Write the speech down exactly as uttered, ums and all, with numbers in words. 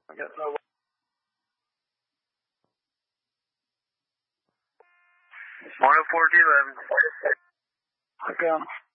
I got no. one oh four G eleven. I got him.